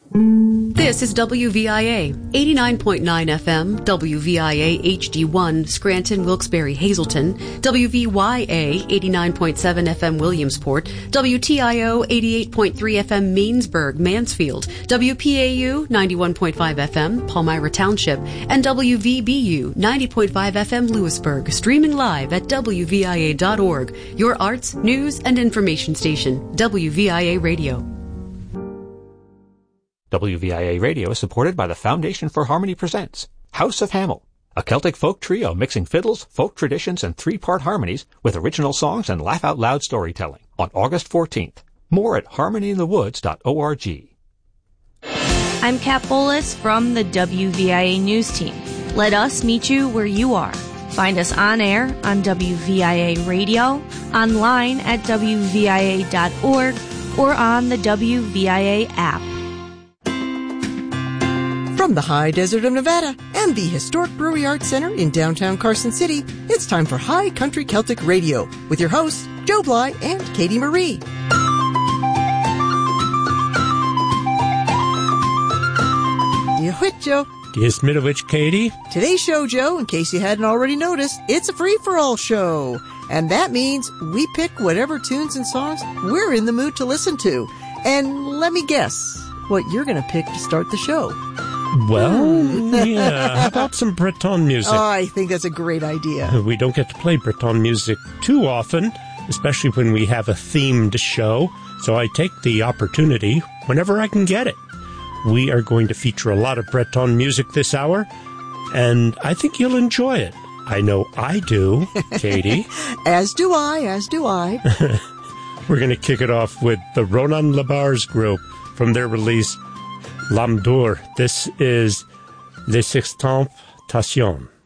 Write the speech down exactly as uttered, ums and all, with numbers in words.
This is W V I A, eighty-nine point nine F M, W V I A H D one, Scranton, Wilkes-Barre, Hazleton, W V Y A, eighty-nine point seven F M, Williamsport, W T I O, eighty-eight point three F M, Mainsburg, Mansfield, W P A U, ninety-one point five F M, Palmyra Township, and W V B U, ninety point five F M, Lewisburg, streaming live at W V I A dot org, your arts, news, and information station, W V I A Radio. W V I A Radio is supported by the Foundation for Harmony presents House of Hamel, a Celtic folk trio mixing fiddles, folk traditions, and three-part harmonies with original songs and laugh-out-loud storytelling on August fourteenth. More at harmony in the woods dot org. I'm Kat Bolas from the W V I A News Team. Let us meet you where you are. Find us on air on W V I A Radio, online at W V I A dot org, or on the W V I A app. From the high desert of Nevada and the historic Brewery Arts Center in downtown Carson City, it's time for High Country Celtic Radio with your hosts, Joe Bly and Katie Marie. You whit, Joe. Yes, Middlewich, Katie. Today's show, Joe, in case you hadn't already noticed, it's a free-for-all show. And that means we pick whatever tunes and songs we're in the mood to listen to. And let me guess what you're going to pick to start the show. Well, yeah, how about some Breton music? Oh, I think that's a great idea. We don't get to play Breton music too often, especially when we have a themed show, so I take the opportunity whenever I can get it. We are going to feature a lot of Breton music this hour, and I think you'll enjoy it. I know I do, Katie. As do I, as do I. We're going to kick it off with the Ronan Labars group from their release L'Âme d'Or. This is Les Sextemptations.